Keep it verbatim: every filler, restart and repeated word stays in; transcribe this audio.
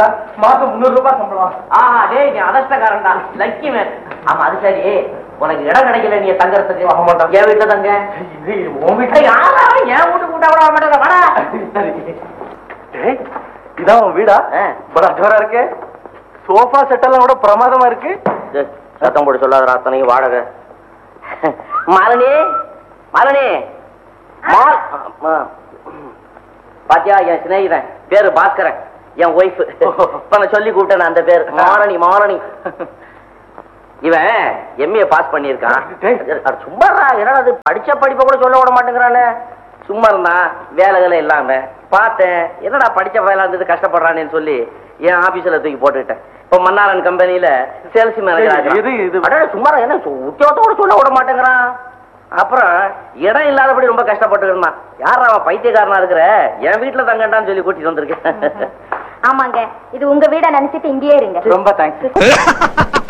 இருக்குதா? மாசம் முன்னூறு ரூபாய் சம்பளம். ஆஹா டேய், நீ அதஷ்டக்காரன்டா, லக்கி மேன். ஆமா அது சரி, உனக்கு இடம் கிடைக்கல நீ தங்கறதுக்கு. என் வீட்டுல தங்க. இது உன் வீட்டுல? யாரா என் வீட்டுக்கு கூட்டா விட மாட்டேங்க. வாடா. டேய், இதான் உன் வீடா? பரா ஜோரா இருக்கே. சோஃபா செட் எல்லாம் கூட பிரமாதமா இருக்கு. சத்தம் போட்டு சொல்லாத, அத்தனைக்கு வாடகை. மாலினி, மாலினி, பாத்தியா என் சிநேகிதன் பேரு பாஸ்கரன், என் ஒய்ஃப். இப்ப நான் சொல்லி கூப்பிட்டேன் அந்த பேரு மாலினி. மாலினி இவன் எம்ஏ பாஸ் பண்ணிருக்கான். சும்மா என்னடா படிச்ச படிப்பை கூட சொல்ல விட மாட்டேங்கிறானே. சும்மா இருந்தான், வேலைகளை இல்லாம பார்த்தேன். என்னடா படிச்ச வேலை இருந்தது கஷ்டப்படுறானேன்னு சொல்லி என் ஆபீஸ்ல தூக்கி போட்டுக்கிட்டேன். இப்ப மன்னாரன் கம்பெனில சேல்ஸ் மேனேஜர். சும்மா என்ன உத்தியோகத்தோட சொல்ல விட மாட்டேங்கிறான். அப்புறம் இடம் இல்லாதபடி ரொம்ப கஷ்டப்பட்டு இருந்தான். யாரா அவன் பைத்தியக்காரனா இருக்கிற, என் வீட்டுல தங்கண்டான்னு சொல்லி கூட்டிட்டு வந்திருக்கேன். ஆமாங்க, இது உங்க வீட நினைச்சிட்டு இங்கேயே இருங்க. ரொம்ப தேங்க்ஸ்.